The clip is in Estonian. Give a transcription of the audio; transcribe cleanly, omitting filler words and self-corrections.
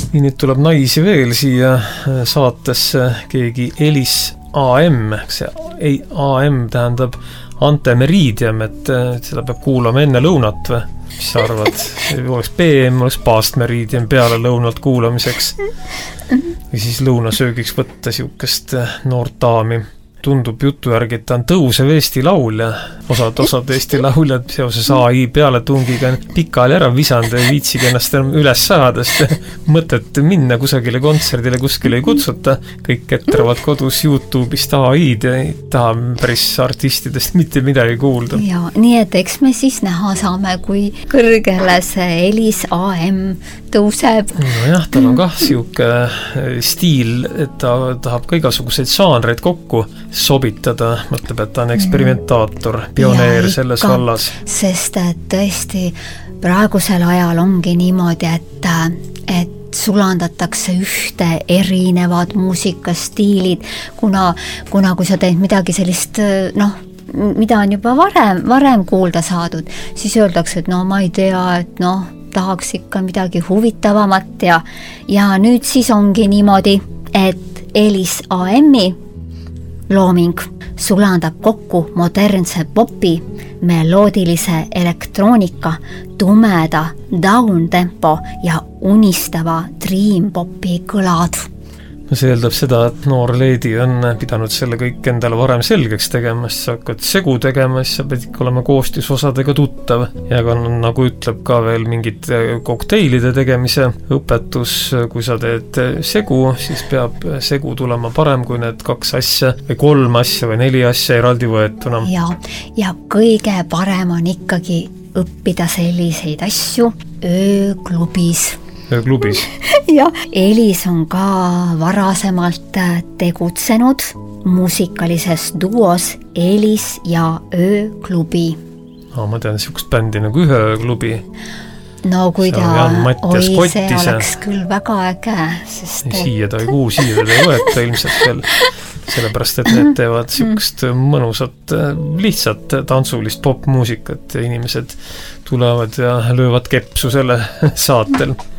Nii nüüd tuleb naisi veel siia saatesse, keegi Elis AM, see AM tähendab Ante Meridium, et seda peab kuulama enne lõunat või? Mis sa arvad? Oleks PM, oleks Past Meridium peale lõunat kuulamiseks või siis lõunasöögiks võtta siukest noort daami. Tundub jutu järgi, et ta on tõusev Eesti laulja. Osad Eesti lauljad seoses AI pealetungiga pikali ära visanud ja viitsigi ennast üles saada, sest mõtet minna kusagile kontserdile kuskile ei kutsuta. Kõik ketravad kodus YouTube'ist AI-d ja ei taha päris artistidest mitte midagi kuulda. Ja, nii et eks me siis näha saame, kui kõrgele see Elis AM tõuseb. Nojah, tal on kah siuke stiil, et ta tahab ka igasuguseid žanreid kokku sobitada, mõtleb, et ta on eksperimentaator, pioneer selles vallas. Sest et tõesti praegusel ajal ongi niimoodi, et sulandatakse ühte erinevad muusikastiilid, kuna kui sa teed midagi sellist, mida on juba varem kuulda saadud, siis öeldakse, et ma ei tea, et tahaks ikka midagi huvitavamat ja nüüd siis ongi niimoodi, et Elis AM-i looming sulandab kokku modernse popi, meloodilise elektroonika, tumeda down-tempo ja unistava dream-popi kõlad. See eeldab seda, et noor leedi on pidanud selle kõik endale varem selgeks tegema, siis sa hakkad segu tegema, siis sa pead ikka olema koostisosadega tuttav. Ja ka nagu ütleb ka veel mingid kokteilide tegemise õpetus, kui sa teed segu, siis peab segu tulema parem kui need 2 asja või 3 asja või 4 asja eraldi võetuna. Ja kõige parem on ikkagi õppida selliseid asju ööklubis. Ööklubis. Ja Elis on ka varasemalt tegutsenud muusikalises duos Elis ja Ööklubi. Ma tean siukest bändi nagu Ühe ööklubi. Kui ta see oleks küll väga äge. Siia ta ei kuu, siia ta ei võeta ilmselt veel. Sellepärast, et need teevad siukest mõnusat, lihtsalt tantsulist popmuusikat ja inimesed tulevad ja löövad kepsu selle saatel.